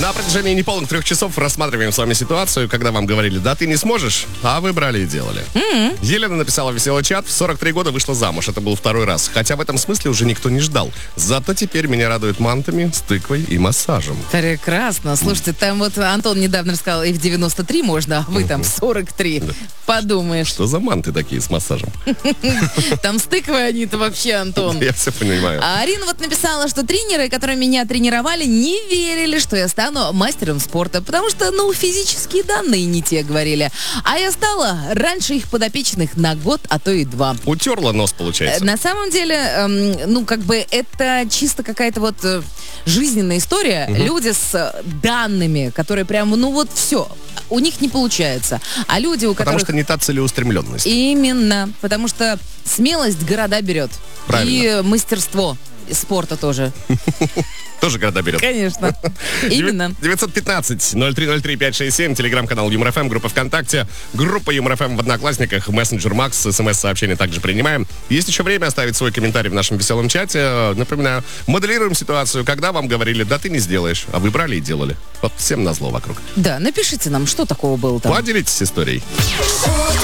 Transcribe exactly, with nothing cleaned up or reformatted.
На протяжении неполных трех часов рассматриваем с вами ситуацию, когда вам говорили, да ты не сможешь, а вы брали и делали. Mm-hmm. Елена написала в веселый чат, в сорок три года вышла замуж, это был второй раз. Хотя в этом смысле уже никто не ждал. Зато теперь меня радуют мантами с тыквой и массажем. Прекрасно. Слушайте, там вот Антон недавно рассказал, и в девяносто три можно, а вы там в сорок три. Да. Подумаешь. Что за манты такие с массажем? Там с тыквой они-то вообще, Антон. Я все понимаю. А Арина вот написала, что тренеры, которые меня тренировали, не верили, что я стану мастером спорта, потому что, ну, физические данные не те, говорили. А я стала раньше их подопечных на год, а то и два. Утерла нос, получается. На самом деле, эм, ну, как бы это чисто какая-то вот э, жизненная история. Угу. Люди с данными, которые прям, ну, вот все, у них не получается. А люди, у потому которых... Потому что не та целеустремленность. Именно. Потому что смелость города берет. Правильно. И мастерство спорта тоже. Тоже города берет. Конечно. Именно. девятьсот пятнадцать ноль три ноль три пять шесть семь, телеграм-канал Юмор ФМ, группа ВКонтакте, группа Юмор ФМ в Одноклассниках, мессенджер Макс, смс-сообщения также принимаем. Есть еще время оставить свой комментарий в нашем веселом чате. Напоминаю, моделируем ситуацию, когда вам говорили, да ты не сделаешь, а вы брали и делали. Вот всем назло вокруг. Да, напишите нам, что такого было там. Поделитесь историей.